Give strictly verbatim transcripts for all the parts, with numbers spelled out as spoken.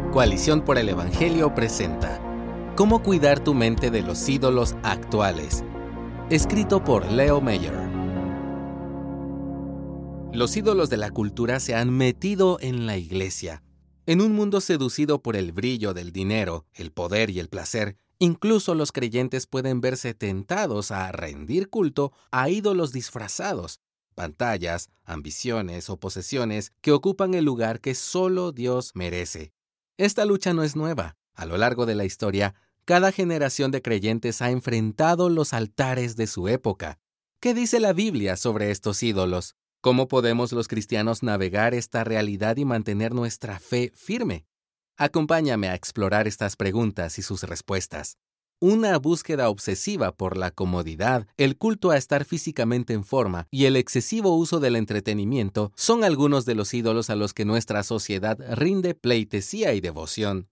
Coalición por el Evangelio presenta ¿Cómo cuidar tu mente de los ídolos actuales? Escrito por Leo Meyer. Los ídolos de la cultura se han metido en la iglesia. En un mundo seducido por el brillo del dinero, el poder y el placer, incluso los creyentes pueden verse tentados a rendir culto a ídolos disfrazados, pantallas, ambiciones o posesiones que ocupan el lugar que solo Dios merece. Esta lucha no es nueva. A lo largo de la historia, cada generación de creyentes ha enfrentado los altares de su época. ¿Qué dice la Biblia sobre estos ídolos? ¿Cómo podemos los cristianos navegar esta realidad y mantener nuestra fe firme? Acompáñame a explorar estas preguntas y sus respuestas. Una búsqueda obsesiva por la comodidad, el culto a estar físicamente en forma y el excesivo uso del entretenimiento son algunos de los ídolos a los que nuestra sociedad rinde pleitesía y devoción.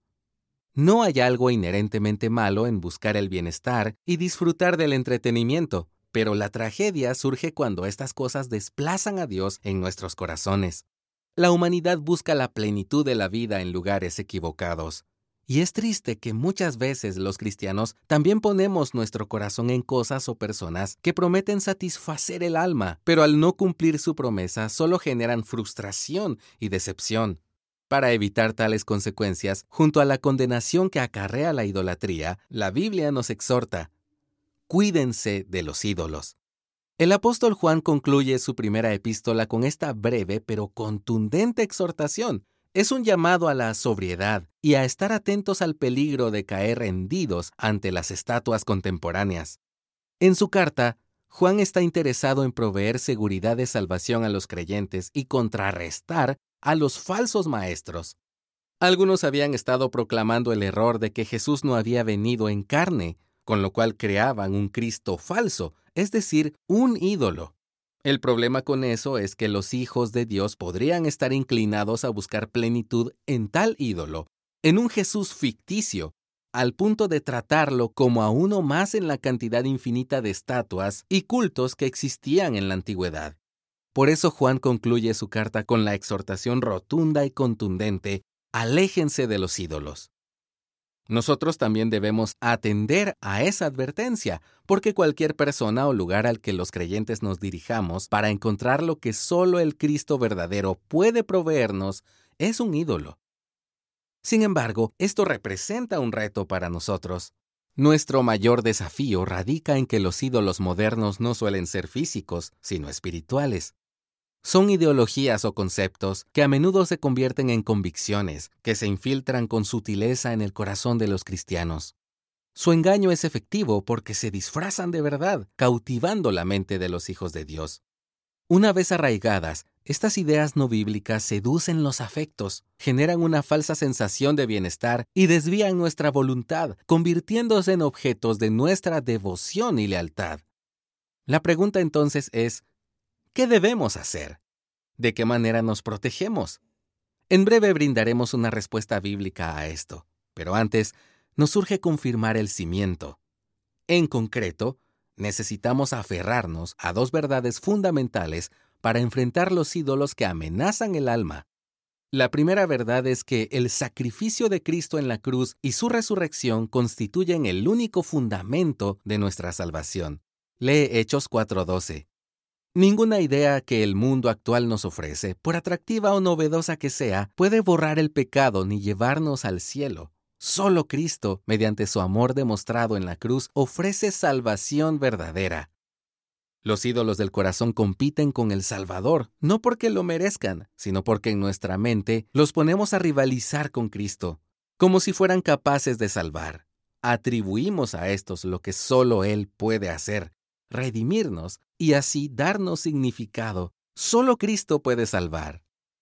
No hay algo inherentemente malo en buscar el bienestar y disfrutar del entretenimiento, pero la tragedia surge cuando estas cosas desplazan a Dios en nuestros corazones. La humanidad busca la plenitud de la vida en lugares equivocados. Y es triste que muchas veces los cristianos también ponemos nuestro corazón en cosas o personas que prometen satisfacer el alma, pero al no cumplir su promesa solo generan frustración y decepción. Para evitar tales consecuencias, junto a la condenación que acarrea la idolatría, la Biblia nos exhorta: cuídense de los ídolos. El apóstol Juan concluye su primera epístola con esta breve pero contundente exhortación. Es un llamado a la sobriedad y a estar atentos al peligro de caer rendidos ante las estatuas contemporáneas. En su carta, Juan está interesado en proveer seguridad de salvación a los creyentes y contrarrestar a los falsos maestros. Algunos habían estado proclamando el error de que Jesús no había venido en carne, con lo cual creaban un Cristo falso, es decir, un ídolo. El problema con eso es que los hijos de Dios podrían estar inclinados a buscar plenitud en tal ídolo, en un Jesús ficticio, al punto de tratarlo como a uno más en la cantidad infinita de estatuas y cultos que existían en la antigüedad. Por eso Juan concluye su carta con la exhortación rotunda y contundente: aléjense de los ídolos. Nosotros también debemos atender a esa advertencia, porque cualquier persona o lugar al que los creyentes nos dirijamos para encontrar lo que solo el Cristo verdadero puede proveernos es un ídolo. Sin embargo, esto representa un reto para nosotros. Nuestro mayor desafío radica en que los ídolos modernos no suelen ser físicos, sino espirituales. Son ideologías o conceptos que a menudo se convierten en convicciones, que se infiltran con sutileza en el corazón de los cristianos. Su engaño es efectivo porque se disfrazan de verdad, cautivando la mente de los hijos de Dios. Una vez arraigadas, estas ideas no bíblicas seducen los afectos, generan una falsa sensación de bienestar y desvían nuestra voluntad, convirtiéndose en objetos de nuestra devoción y lealtad. La pregunta entonces es: ¿qué debemos hacer? ¿De qué manera nos protegemos? En breve brindaremos una respuesta bíblica a esto, pero antes nos urge confirmar el cimiento. En concreto, necesitamos aferrarnos a dos verdades fundamentales para enfrentar los ídolos que amenazan el alma. La primera verdad es que el sacrificio de Cristo en la cruz y su resurrección constituyen el único fundamento de nuestra salvación. Lee Hechos cuatro doce. Ninguna idea que el mundo actual nos ofrece, por atractiva o novedosa que sea, puede borrar el pecado ni llevarnos al cielo. Solo Cristo, mediante su amor demostrado en la cruz, ofrece salvación verdadera. Los ídolos del corazón compiten con el Salvador, no porque lo merezcan, sino porque en nuestra mente los ponemos a rivalizar con Cristo, como si fueran capaces de salvar. Atribuimos a estos lo que solo Él puede hacer: redimirnos y así darnos significado. Solo Cristo puede salvar.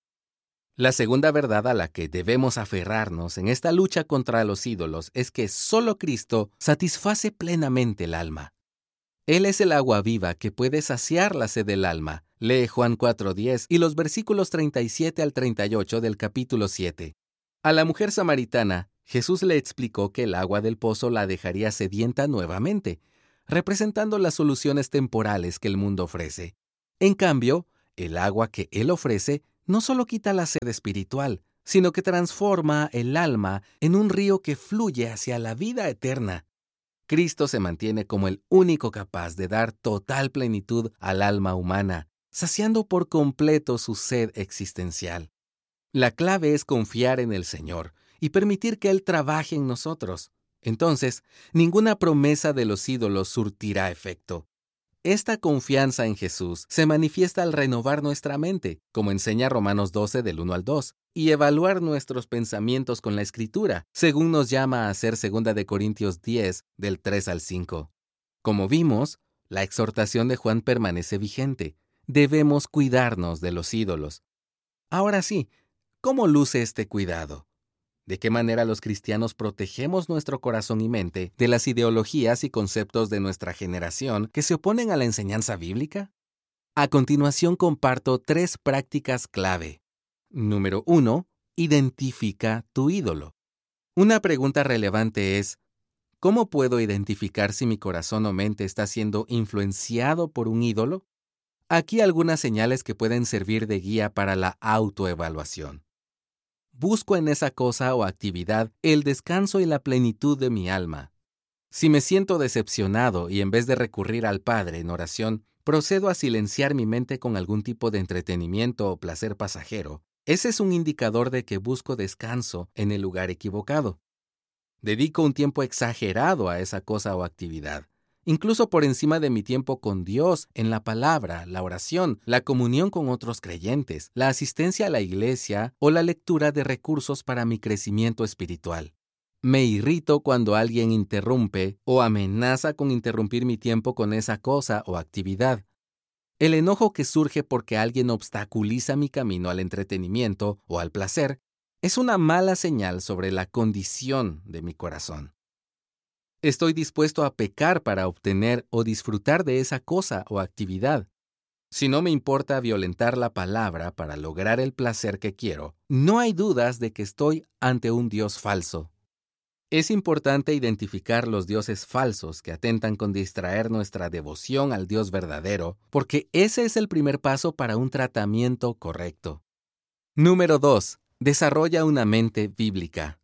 La segunda verdad a la que debemos aferrarnos en esta lucha contra los ídolos es que solo Cristo satisface plenamente el alma. Él es el agua viva que puede saciar la sed del alma. Lee Juan cuatro diez y los versículos treinta y siete al treinta y ocho del capítulo siete. A la mujer samaritana, Jesús le explicó que el agua del pozo la dejaría sedienta nuevamente, representando las soluciones temporales que el mundo ofrece. En cambio, el agua que Él ofrece no solo quita la sed espiritual, sino que transforma el alma en un río que fluye hacia la vida eterna. Cristo se mantiene como el único capaz de dar total plenitud al alma humana, saciando por completo su sed existencial. La clave es confiar en el Señor y permitir que Él trabaje en nosotros. Entonces, ninguna promesa de los ídolos surtirá efecto. Esta confianza en Jesús se manifiesta al renovar nuestra mente, como enseña Romanos doce del uno al dos, y evaluar nuestros pensamientos con la Escritura, según nos llama a hacer segunda de Corintios diez del tres al cinco. Como vimos, la exhortación de Juan permanece vigente. Debemos cuidarnos de los ídolos. Ahora sí, ¿cómo luce este cuidado? ¿De qué manera los cristianos protegemos nuestro corazón y mente de las ideologías y conceptos de nuestra generación que se oponen a la enseñanza bíblica? A continuación comparto tres prácticas clave. Número uno. Identifica tu ídolo. Una pregunta relevante es, ¿cómo puedo identificar si mi corazón o mente está siendo influenciado por un ídolo? Aquí algunas señales que pueden servir de guía para la autoevaluación. Busco en esa cosa o actividad el descanso y la plenitud de mi alma. Si me siento decepcionado y en vez de recurrir al Padre en oración, procedo a silenciar mi mente con algún tipo de entretenimiento o placer pasajero, ese es un indicador de que busco descanso en el lugar equivocado. Dedico un tiempo exagerado a esa cosa o actividad, incluso por encima de mi tiempo con Dios en la palabra, la oración, la comunión con otros creyentes, la asistencia a la iglesia o la lectura de recursos para mi crecimiento espiritual. Me irrito cuando alguien interrumpe o amenaza con interrumpir mi tiempo con esa cosa o actividad. El enojo que surge porque alguien obstaculiza mi camino al entretenimiento o al placer es una mala señal sobre la condición de mi corazón. Estoy dispuesto a pecar para obtener o disfrutar de esa cosa o actividad. Si no me importa violentar la palabra para lograr el placer que quiero, no hay dudas de que estoy ante un Dios falso. Es importante identificar los dioses falsos que atentan con distraer nuestra devoción al Dios verdadero, porque ese es el primer paso para un tratamiento correcto. Número dos. Desarrolla una mente bíblica.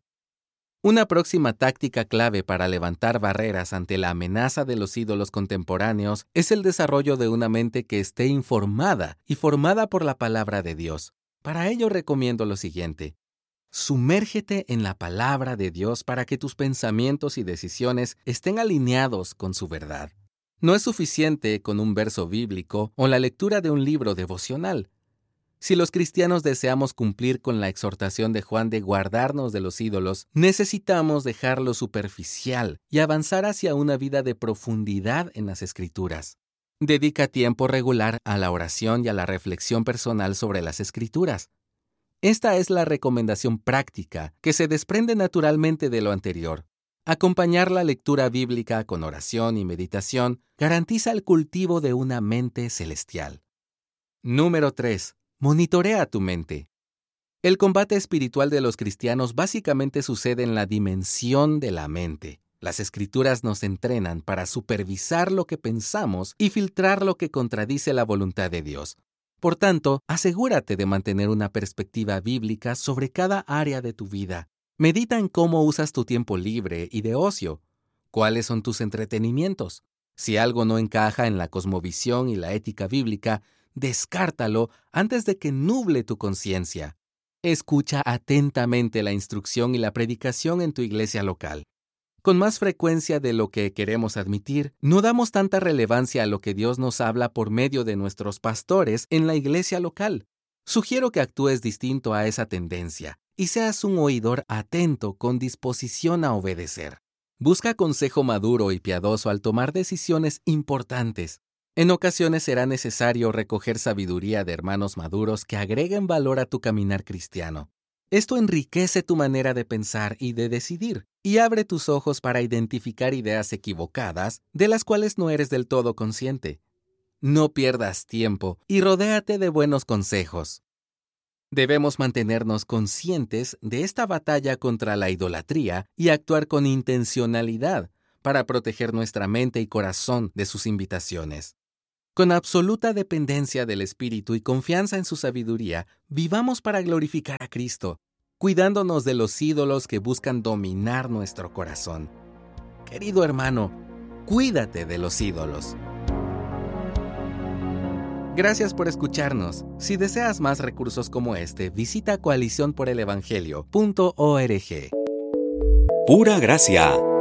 Una próxima táctica clave para levantar barreras ante la amenaza de los ídolos contemporáneos es el desarrollo de una mente que esté informada y formada por la palabra de Dios. Para ello recomiendo lo siguiente. Sumérgete en la palabra de Dios para que tus pensamientos y decisiones estén alineados con su verdad. No es suficiente con un verso bíblico o la lectura de un libro devocional. Si los cristianos deseamos cumplir con la exhortación de Juan de guardarnos de los ídolos, necesitamos dejar lo superficial y avanzar hacia una vida de profundidad en las Escrituras. Dedica tiempo regular a la oración y a la reflexión personal sobre las Escrituras. Esta es la recomendación práctica que se desprende naturalmente de lo anterior. Acompañar la lectura bíblica con oración y meditación garantiza el cultivo de una mente celestial. Número tres. Monitorea tu mente. El combate espiritual de los cristianos básicamente sucede en la dimensión de la mente. Las Escrituras nos entrenan para supervisar lo que pensamos y filtrar lo que contradice la voluntad de Dios. Por tanto, asegúrate de mantener una perspectiva bíblica sobre cada área de tu vida. Medita en cómo usas tu tiempo libre y de ocio. ¿Cuáles son tus entretenimientos? Si algo no encaja en la cosmovisión y la ética bíblica, descártalo antes de que nuble tu conciencia. Escucha atentamente la instrucción y la predicación en tu iglesia local. Con más frecuencia de lo que queremos admitir, no damos tanta relevancia a lo que Dios nos habla por medio de nuestros pastores en la iglesia local. Sugiero que actúes distinto a esa tendencia y seas un oidor atento con disposición a obedecer. Busca consejo maduro y piadoso al tomar decisiones importantes. En ocasiones será necesario recoger sabiduría de hermanos maduros que agreguen valor a tu caminar cristiano. Esto enriquece tu manera de pensar y de decidir, y abre tus ojos para identificar ideas equivocadas de las cuales no eres del todo consciente. No pierdas tiempo y rodéate de buenos consejos. Debemos mantenernos conscientes de esta batalla contra la idolatría y actuar con intencionalidad para proteger nuestra mente y corazón de sus invitaciones. Con absoluta dependencia del Espíritu y confianza en su sabiduría, vivamos para glorificar a Cristo. cuidándonos de los ídolos que buscan dominar nuestro corazón. Querido hermano, cuídate de los ídolos. Gracias por escucharnos. Si deseas más recursos como este, visita coalición por el evangelio punto org. Pura Gracia.